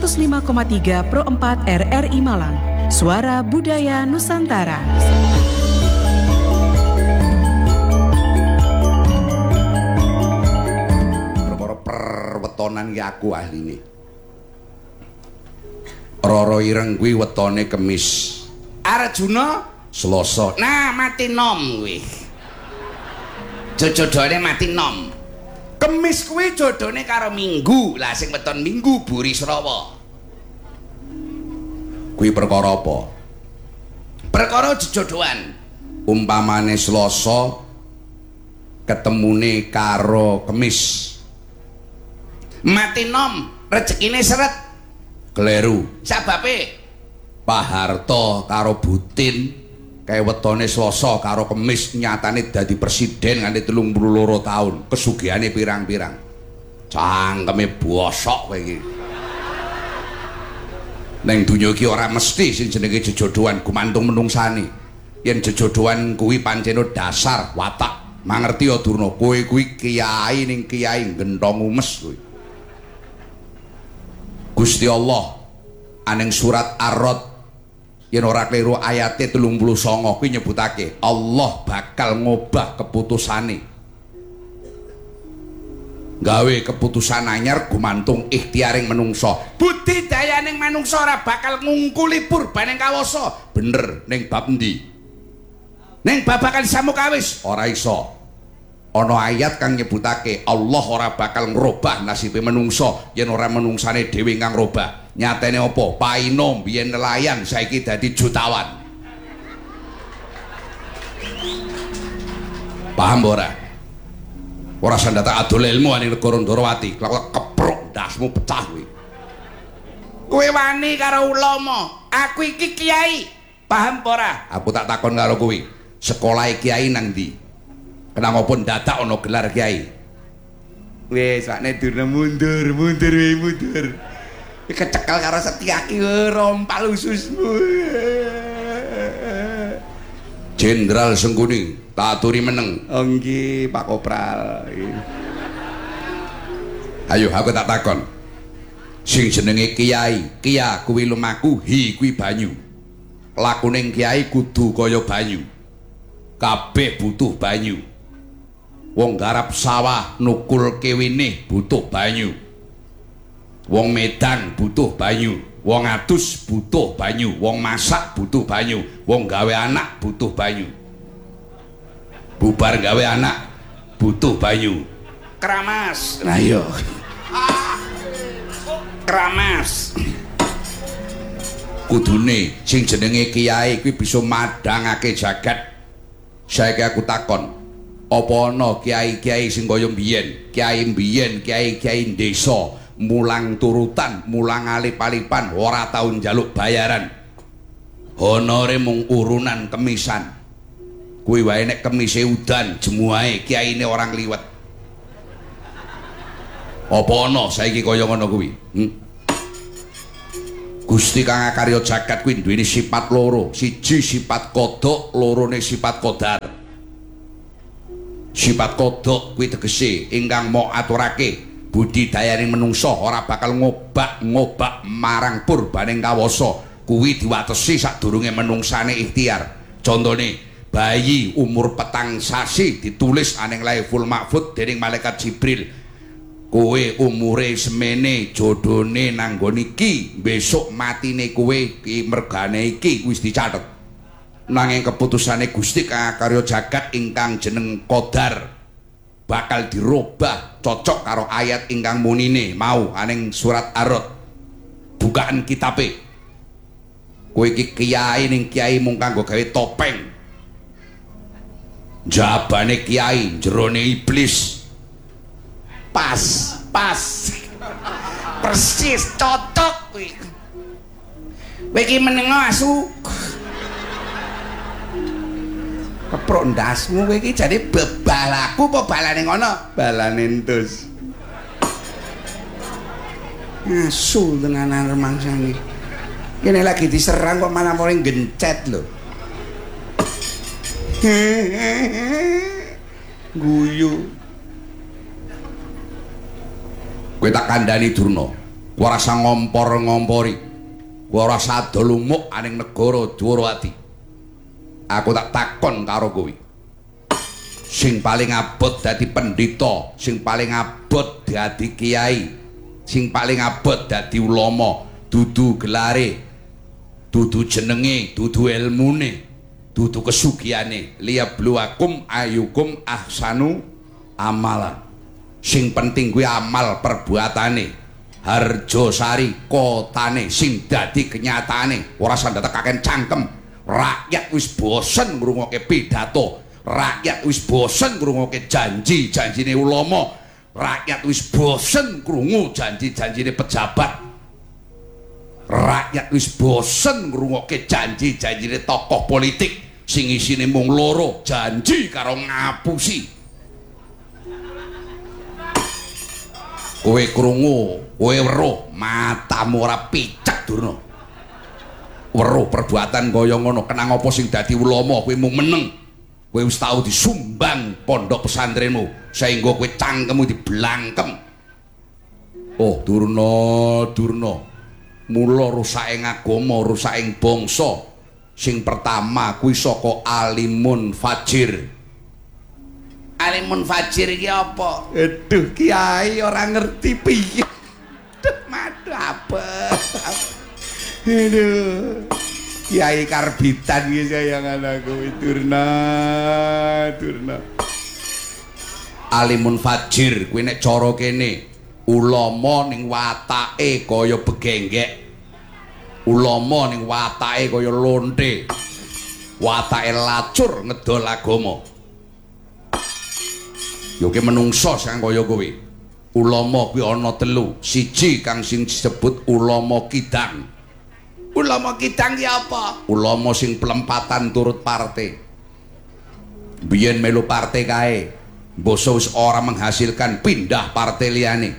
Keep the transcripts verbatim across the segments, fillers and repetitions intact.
seratus lima koma tiga Pro empat R R I Malang. Suara Budaya Nusantara. Perkara perwetonan ki aku ahline. Roro ireng kuwi wetone Kemis. Arjuna Selasa. nah mati nom kuwi. Jodone mati nom. Kemis kuwi jodone karo Minggu. Lah sing weton Minggu Buri Srawa. Kuwi perkara apa? Perkara jejodohan. Umpamane Selasa ketemune karo Kemis. Mati nom, rezekine seret. Kleru. Sababe Pak Harto karo Butin kayak wetone Selasa karo Kemis nyatane dadi presiden nganti telung puluh loro tahun. Kesugihane pirang-pirang. Cangkeme bosok kowe iki. Neng donya iki ora mesti sing jenenge jejodohan gumantung menungsane. Yen jejodohan kuwi pancen dasar watak. Mangerti ya Durna, kowe kuwi kiai ning kiai gendong umes kowe. Gusti Allah aning surat Ar-Rod yen ora kleru ayate telung puluh sanga kuwi nyebutake Allah bakal ngobah keputusane. Gawe keputusan anyar gumantung ikhtiaring menungso. budidayaning manungsa ora bakal ngungkuli purbaning kawasa. Bener ning bab endi? Ning babagan samukawis Ora iso. Ana ayat kang nyebutake Allah ora bakal ngrobah nasibe menungso yen ora menungsane dhewe kang ngrobah. Nyatene apa? Paino biyen nelayan saiki dadi jutawan. Paham ora? Ora sandata adol ilmu ning negara Ndarawati, keprok ndasmu pecah kuwi. kowe wani karo ulama. Aku iki kiai. Paham ora? Aku tak takon karo kuwi, sekolah kiai nang ndi? Kenapa pun dadak ana gelar kiai? Wis sakne Durna mundur, mundur we mundur. Kecekel karo Setyaki rompal ususmu. Jenderal Sengkuni, tak aturi meneng. Oh nggih, Pak Kopral. Ayo aku tak takon. Sing jenenge kiai, kia kuwi lumaku, hi kuwi banyu. Lakuning kiai kudu kaya banyu. Kabeh butuh banyu. Wong garap sawah nukul kewine butuh banyu. Wong Medan butuh banyu, wong adus butuh banyu, wong masak butuh banyu, wong gawe anak butuh banyu. Bubar gawe anak butuh banyu. Keramas. Nah iya. Keramas. Kudune sing jenenge kiai kuwi bisa madhangake jagat. Saiki aku takon, apa ana kiai-kiai sing kaya mbiyen, kiai mbiyen, kiai-kiai desa mulang turutan, mulang alip-alipan, ora tau njaluk bayaran. Honore mung urunan kemisan. Kuwi wae nek kemise udan jemuahe kiyaine orang liwet. Apa ana saiki kaya ngono kuwi? Hmm? Gusti kang akarya jagat kuwi duweni sifat loro, siji sifat kodhok, lorone sifat qadar. Sifat kodhok kuwi tegese ingkang mau aturake budidayaning menungso ora bakal ngobak-ngobak marang purbaning kawasa. Kuwi diwatesi sadurunge menungsane ikhtiar. Contone bayi umur petang sasi ditulis aning Laiful Mahfud dening malaikat Jibril. Kowe umure semene, jodone nang nggon iki, besok matine kowe iki mergane iki wis dicatet. Nanging keputusane Gusti kang karya jagat ingkang jeneng qadar bakal dirubah cocok karo ayat ingkang munine mau aning surat Ar-Rod. Bukaan kitabe. Kowe iki kiai ning kiai mung kanggo gawe topeng. Jabane kiai jerone iblis. Pas, pas. Persis cocok kuwi. Kowe iki menengo asu. Keprok ndasmu kowe iki jane bebalaku apa balane ngono? Balane entus. Asu tenanan remangsane. Kene lagi diserang kok malah mulai gencet lho. Guyu. Kowe tak kandhani Durna. Kowe ora usah ngompor-ngompori. Kowe ora usah lumuk aning negara Dwarawati. Aku tak takon karo kowe. Sing paling abot dadi pendhita, sing paling abot dadi kiai, sing paling abot dadi ulama, dudu gelare, dudu jenenge, dudu ilmune, dudu kesugihane. Liyabluwakum ayyukum ahsanu amalan. Sing penting kuwi amal perbuatane. Harjosari kotane sing dadi kenyataane, ora sandhetekaken cangkem. Rakyat wis bosen ngrungokke pidato, rakyat wis bosen ngrungokke janji-janjine ulama, rakyat wis bosen krungu janji-janjine pejabat, rakyat wis bosen ngrungokke janji-janjine tokoh politik sing isine mung loro, janji karo ngapusi. Kowe krungu, kowe weruh, matamu ora picek Durna. Weruh perbuatan kaya ngono, kenang apa sing dadi ulama, kowe mung meneng. Kowe wis tau disumbang pondok pesantrenmu sehingga kowe cangkemmu diblangkem. Oh, Durna, Durna. Mula rusake agama, rusake bangsa. Sing pertama kuwi saka alimun fajir. Alimun fajir iki apa? Aduh, kiai ora ngerti piye. Aduh, madu apa? Aduh. Kiai karbitan iki sayangan aku, Durna, Durna. Alimun fajir kuwi nek cara kene ulama ning watake kaya begenggek. Ulama ning watake kaya lonte. Watake lacur ngedol agama. Yo ki menungso sing kaya kowe. Ulama kuwi ana telu. Siji kang sing disebut ulama kidang. Ulama kidang ki apa? Ulama sing pelempatan turut partai. Biyen melu partai kae. Mbasa wis ora menghasilkan pindah partai liyane.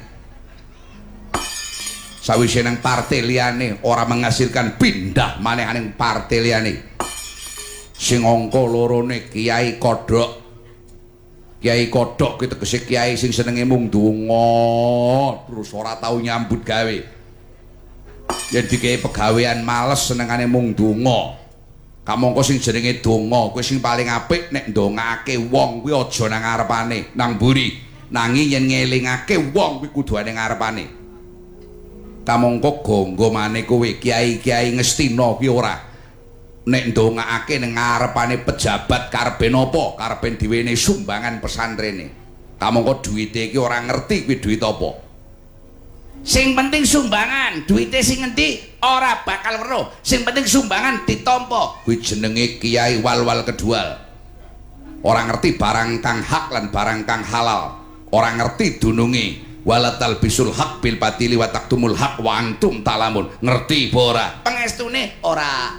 Sawise nang partai liyane ora menghasilkan pindah maneh ning partai liyane. Sing angka lorone Kiai Kodhok. Kiai Kodhok kuwi tegese kiai sing senenge mung donga, terus ora tau nyambut gawe. Yen dikei pegawean males senengane mung donga. Kamangka sing jenenge donga kuwi sing paling apik nek ndongake wong kuwi aja nang ngarepane, nang mburi. Nanging yen ngelingake wong kuwi kudu nang ngarepane. Kamangka ganggomane kowe kiai-kiai Ngastina kuwi ora nek ndongakake ning ngarepane pejabat karepe napa? Karepe diwene sumbangan pesantrene. Kamangka duwite iki ora ngerti kuwi duit apa. Sing penting sumbangan, duwite sing ngendi ora bakal weruh. Sing penting sumbangan ditampa. Kuwi jenenge Kiai Wal-wal Kedual. Ora ngerti barang kang hak lan barang kang halal. Ora ngerti dununge walatal bisul haq bil batili wa taktumul haq wa antum talamun. Ngerti apa ora? Pangestune ora.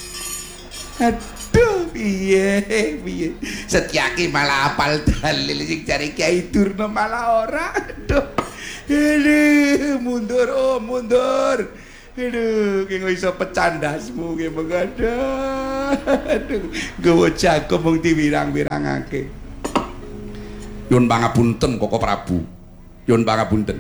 Aduh, piye piye. Setyaki malah apal dalil sing jare Kiai Durna malah ora. Aduh. Aduh, mundur oh, mundur. Aduh, ki iso pecandasmu ki mengada. Aduh, gowo jago mung diwirang-wirangake. Yun pangapunten Koko Prabu. Yun pangapunten.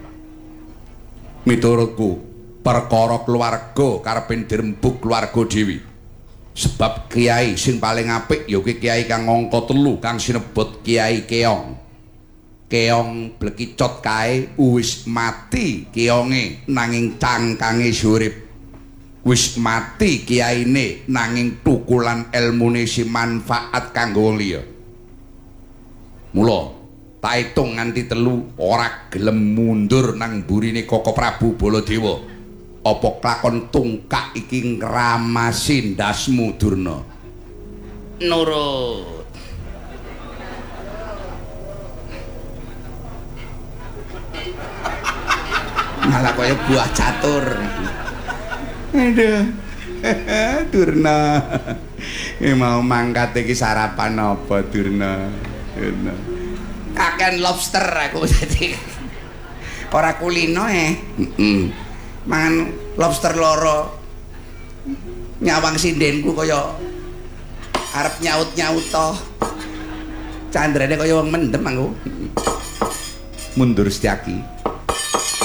Miturutku, perkara keluarga karepe dirembug keluarga dhewe. Sebab kiai sing paling apik ya kuwi kiai kang angka telu kang sinebut Kiai Keong. Keong blekicot kae wis mati keonge nanging cangkange urip. Wis mati kiyaine nanging tukulan ilmune si manfaat kanggo wong liya. Mula tak itung nganti telu ora gelem mundur nang burine Koko Prabu Baladewa. Apa klakon tungkak iki ngramasi ndasmu Durna? Nurut. Malah kaya buah catur. Aduh. Durna. Iki mau mangkat iki sarapan apa Durna? Durna. Kaken lobster aku dadi. Ora kulino eh. Heeh. Mangan lobster loro nyawang sindenku kaya arep nyaut-nyaut to. Candrane kaya wong mendem aku. Mundur Setyaki.